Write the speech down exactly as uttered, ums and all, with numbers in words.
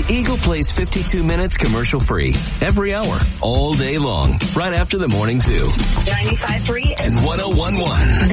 Eagle plays fifty-two minutes commercial free every hour, all day long, right after the morning zoo. ninety-five point three and one oh one point one.